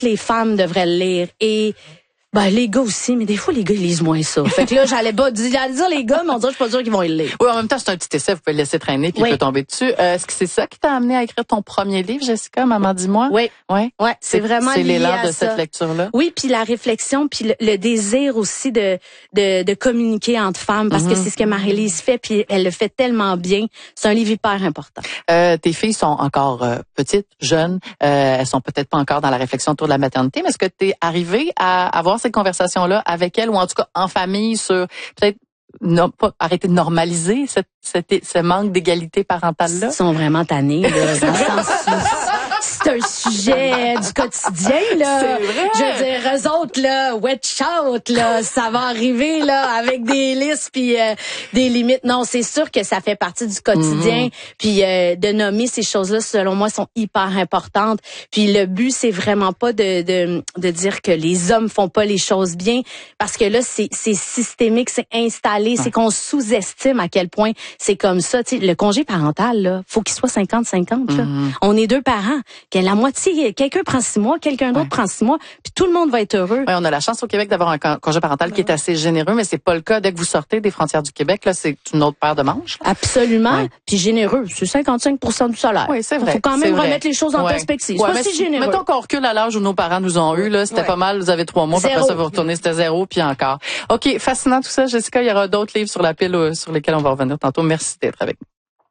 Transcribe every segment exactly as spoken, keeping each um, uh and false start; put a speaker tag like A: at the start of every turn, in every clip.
A: toutes les femmes devraient le lire. Et ben, les gars aussi, mais des fois, les gars, ils lisent moins ça. Fait que là, j'allais pas dire, j'allais dire les gars, mais on dirait que je suis pas sûre qu'ils vont le lire.
B: Oui, en même temps, c'est un petit essai, vous pouvez le laisser traîner puis
A: oui.
B: il peut tomber dessus. Euh, est-ce que c'est ça qui t'a amené à écrire ton premier livre, Jessica, Maman, dis-moi?
A: Oui.
B: Oui.
A: Ouais, c'est, c'est vraiment
B: c'est
A: lié
B: l'élan
A: à
B: de
A: ça.
B: cette lecture-là.
A: Oui, puis la réflexion, puis le, le désir aussi de, de de communiquer entre femmes, parce mm-hmm. que c'est ce que Marie-Lise fait, puis elle le fait tellement bien. C'est un livre hyper important.
B: Euh, tes filles sont encore euh, petites, jeunes, euh, elles sont peut-être pas encore dans la réflexion autour de la maternité, mais est-ce que tu es arrivé à avoir cette conversation-là avec elles, ou en tout cas en famille, sur peut-être non, pas arrêter de normaliser cette, cette, ce manque d'égalité parentale-là?
A: Ils sont vraiment tannés, là, dans le sens c'est un sujet du quotidien, là.
B: C'est vrai.
A: Je veux dire, eux autres, là, watch out, là, ça va arriver, là, avec des listes puis euh, des limites. Non, c'est sûr que ça fait partie du quotidien. Mm-hmm. Puis euh, de nommer ces choses-là, selon moi, sont hyper importantes. Puis le but, c'est vraiment pas de de de dire que les hommes font pas les choses bien, parce que là, c'est c'est systémique, c'est installé, c'est qu'on sous-estime à quel point c'est comme ça. Tu sais, le congé parental, là, faut qu'il soit cinquante cinquante. Là. Mm-hmm. On est deux parents. Que la moitié, quelqu'un prend six mois, quelqu'un d'autre ouais. prend six mois, puis tout le monde va être heureux.
B: Oui, on a la chance au Québec d'avoir un congé parental ouais. qui est assez généreux, mais c'est pas le cas dès que vous sortez des frontières du Québec. Là, c'est une autre paire de manches.
A: Absolument,
B: ouais.
A: puis généreux. C'est cinquante-cinq pour cent du salaire.
B: Oui, c'est vrai.
A: Il faut quand même
B: c'est
A: remettre
B: vrai.
A: les choses en
B: ouais.
A: perspective.
B: Ouais,
A: c'est pas si généreux.
B: Mettons qu'on recule à l'âge où nos parents nous ont eu, là, c'était ouais. pas mal. Vous avez trois mois, puis après ça, vous retournez, c'était zéro, puis encore. OK, fascinant tout ça, Jessica. Il y aura d'autres livres sur la pile euh, sur lesquels on va revenir tantôt. Merci d'être avec nous.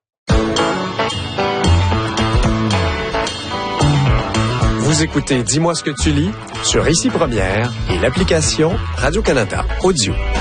C: Vous écoutez Dis-moi ce que tu lis sur Ici Première et l'application Radio-Canada Audio.